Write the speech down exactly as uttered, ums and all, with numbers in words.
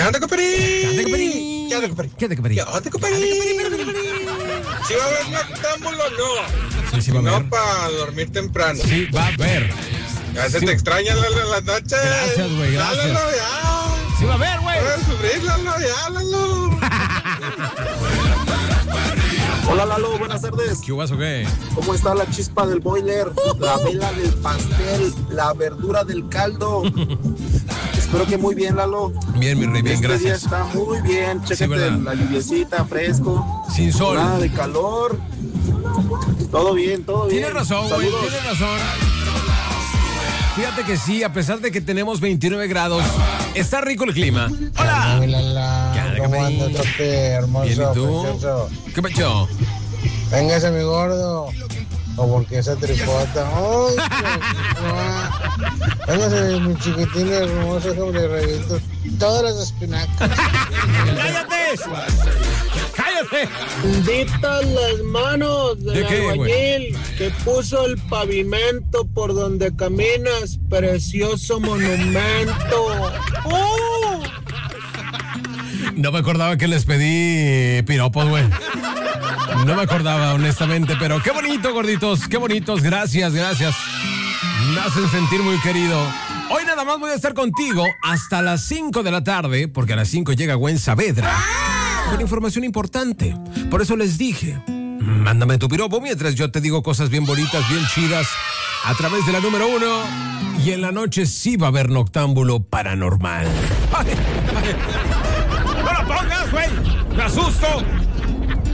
onda, compadre? ¿Qué onda, compadre? ¿Qué onda, compadre? ¿Qué onda, compadre? ¿Qué onda, compadre? ¿Sí va a haber noctámbulo o no? Sí, sí va a haber. No, para dormir temprano. Sí, va a haber. Ya se Sí. te extraña Lalo en las noches. Gracias, güey, gracias. Ya, Lalo, ya. Sí va a haber, güey. Puedes sufrir, Lalo, ya, Lalo. Hola Lalo, buenas tardes. ¿Qué hubo, qué? ¿Cómo está la chispa del boiler? La vela del pastel, la verdura del caldo. Espero que muy bien, Lalo. Bien, mi rey, bien, este gracias. Día está muy bien. Chécate ¿verdad? la lluviecita, fresco. Sin sol. Nada de calor. Todo bien, todo bien. Tienes razón, güey, Saludos. tienes razón. Fíjate que sí, a pesar de que tenemos veintinueve grados, está rico el clima. ¡Hola! Hola, ¿Qué onda, ¿cómo compadre? anda, Tope? Hermoso, Bien, ¿y tú? precioso. ¿Qué pecho? Véngase, mi gordo. O porque esa tripota. ¡Ay, qué- Véngase, mi chiquitín hermoso, sobre reviento todas las espinacas. ¡Cállate! ¡Cállate! Benditas las manos ¿De del qué, güey? albañil que puso el pavimento por donde caminas, precioso monumento. ¡Oh! No me acordaba que les pedí piropos, güey. No me acordaba, honestamente, pero qué bonito, gorditos, qué bonitos. Gracias, gracias. Me hacen sentir muy querido. Hoy nada más voy a estar contigo hasta las cinco de la tarde, porque a las cinco llega Gwen Saavedra con información importante. Por eso les dije, mándame tu piropo mientras yo te digo cosas bien bonitas, bien chidas, a través de la número uno. Y en la noche sí va a haber noctámbulo paranormal. ¡Ay, ay! ¡No lo pongas, güey! ¡Me asusto!